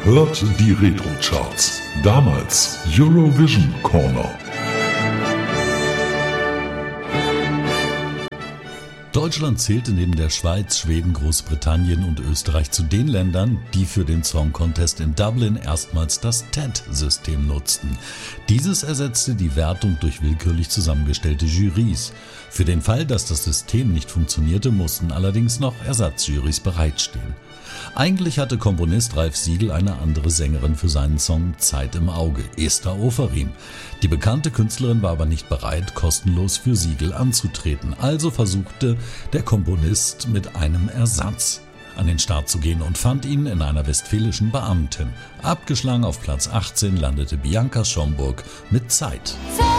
hört die Retro-Charts. Damals Eurovision Corner. Deutschland zählte neben der Schweiz, Schweden, Großbritannien und Österreich zu den Ländern, die für den Song Contest in Dublin erstmals das TED-System nutzten. Dieses ersetzte die Wertung durch willkürlich zusammengestellte Jurys. Für den Fall, dass das System nicht funktionierte, mussten allerdings noch Ersatzjurys bereitstehen. Eigentlich hatte Komponist Ralf Siegel eine andere Sängerin für seinen Song Zeit im Auge, Esther Oferim. Die bekannte Künstlerin war aber nicht bereit, kostenlos für Siegel anzutreten. Also versuchte der Komponist mit einem Ersatz an den Start zu gehen und fand ihn in einer westfälischen Beamtin. Abgeschlagen auf Platz 18 landete Bianca Schomburg mit Zeit.